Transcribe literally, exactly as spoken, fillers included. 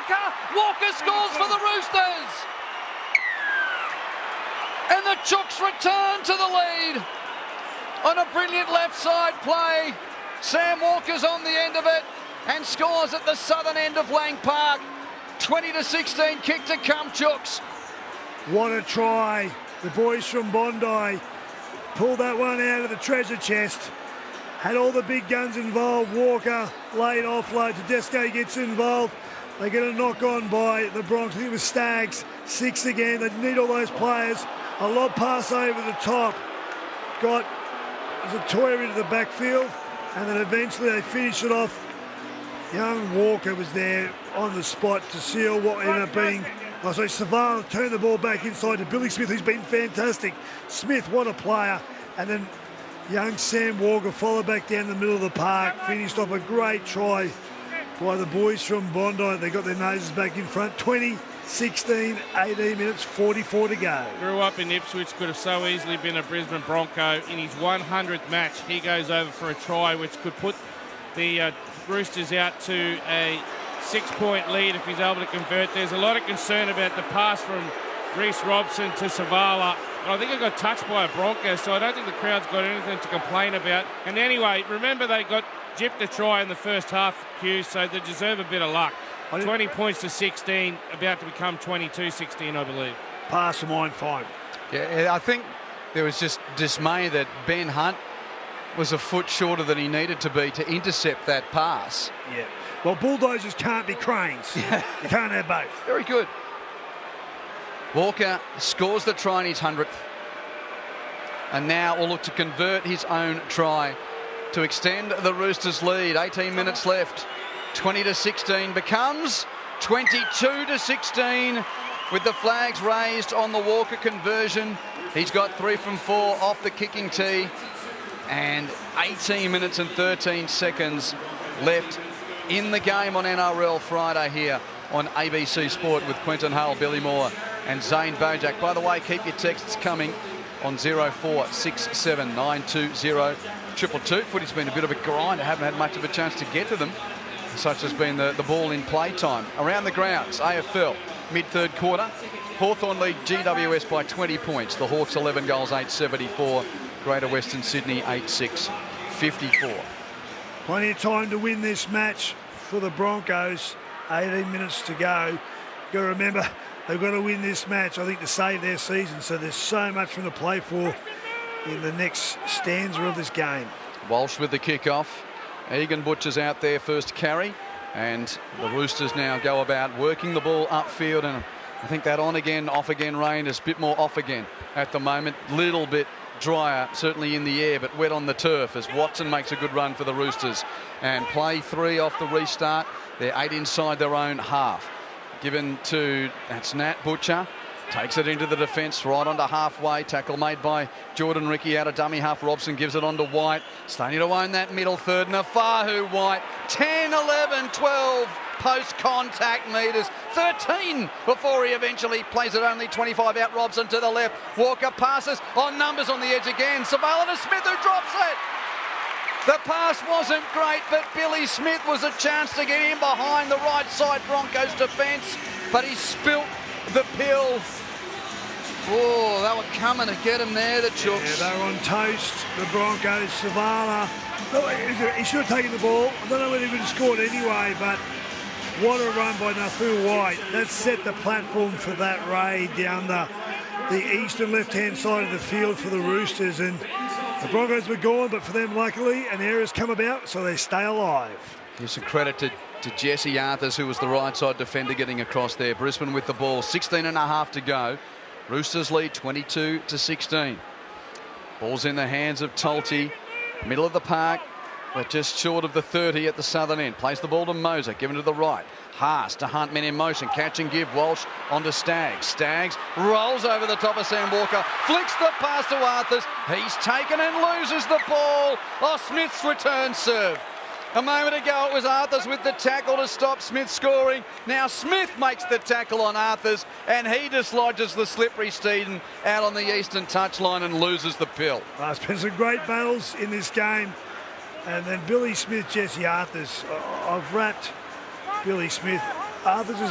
Walker. Walker scores for the Roosters. And the Chooks return to the lead on a brilliant left side play. Sam Walker's on the end of it and scores at the southern end of Lang Park. twenty to sixteen kick to come, Chooks. What a try. The boys from Bondi pulled that one out of the treasure chest. Had all the big guns involved. Walker, late offload. Tedesco gets involved. They get a knock on by the Bronx. I think it was Staggs. Six again. They need all those players. A lob pass over the top. Got Zatoya into the backfield. And then eventually they finish it off. Young Walker was there on the spot to seal what ended up being. Oh, sorry, Savala turned the ball back inside to Billy Smith, who's been fantastic. Smith, what a player. And then young Sam Walker followed back down the middle of the park, finished off a great try by the boys from Bondi. They got their noses back in front. twenty, sixteen, eighteen minutes, forty-four to go. Grew up in Ipswich, could have so easily been a Brisbane Bronco. In his one hundredth match, he goes over for a try, which could put the uh, Roosters out to a six-point lead if he's able to convert. There's a lot of concern about the pass from Reece Robson to Savala. I think it got touched by a Bronco, so I don't think the crowd's got anything to complain about. And anyway, remember they got gypped a try in the first half, Q, so they deserve a bit of luck. twenty points to sixteen, about to become twenty-two sixteen, I believe. Pass of mine, fine. Yeah, I think there was just dismay that Ben Hunt was a foot shorter than he needed to be to intercept that pass. Yeah. Well, bulldozers can't be cranes. You can't have both. Very good. Walker scores the try in his hundredth. And now will look to convert his own try to extend the Roosters' lead. eighteen minutes left. twenty to sixteen becomes twenty-two to sixteen with the flags raised on the Walker conversion. He's got three from four off the kicking tee. And eighteen minutes and thirteen seconds left in the game on N R L Friday here on A B C Sport with Quentin Hale, Billy Moore and Zane Bojak. By the way, keep your texts coming on zero four six seven nine two zero two two two. Footy's been a bit of a grind. I haven't had much of a chance to get to them, such has been the, the ball in play time. Around the grounds, A F L, mid-third quarter. Hawthorn lead G W S by twenty points. The Hawks eleven goals, eight seventy-four. Greater Western Sydney eight six fifty-four. Plenty of time to win this match for the Broncos. eighteen minutes to go. You've got to remember, they've got to win this match, I think, to save their season. So there's so much from the play for in the next stanza of this game. Walsh with the kick-off. Egan Butcher's out there first carry. And the Roosters now go about working the ball upfield. And I think that on again, off again rain is a bit more off again at the moment. Little bit drier, certainly in the air, but wet on the turf as Watson makes a good run for the Roosters. And play three off the restart. They're eight inside their own half. Given to, that's Nat Butcher. Takes it into the defence, right onto halfway. Tackle made by Jordan Ricky out of dummy half. Robson gives it on to White. Starting to own that middle third. Nafahu White. ten, eleven, twelve post-contact metres. thirteen before he eventually plays it only twenty-five out. Robson to the left. Walker passes on numbers on the edge again. Savala to Smith who drops it. The pass wasn't great, but Billy Smith was a chance to get in behind the right side Broncos defence, but he spilt the pill. Oh, they were coming to get him there, the Chooks. Yeah, they were on toast, the Broncos. Savala, he should have taken the ball. I don't know whether he would have scored anyway, but what a run by Nafu White. That set the platform for that raid down the, the eastern left-hand side of the field for the Roosters. And the Broncos were gone, but for them, luckily, an error's come about, so they stay alive. Give some credit to, to Jesse Arthurs, who was the right side defender getting across there. Brisbane with the ball, sixteen and a half to go. Roosters lead twenty-two to sixteen. Ball's in the hands of Tolte. Middle of the park, but just short of the thirty at the southern end. Plays the ball to Moser, given to the right. Haas to Hunt, men in motion. Catch and give. Walsh onto Staggs. Staggs rolls over the top of Sam Walker. Flicks the pass to Arthurs. He's taken and loses the ball. Oh, Smith's return serve. A moment ago it was Arthurs with the tackle to stop Smith scoring. Now Smith makes the tackle on Arthurs and he dislodges the slippery Steeden out on the eastern touchline and loses the pill. Uh, there's been some great battles in this game. And then Billy Smith, Jesse Arthurs. I've wrapped Billy Smith. Arthurs has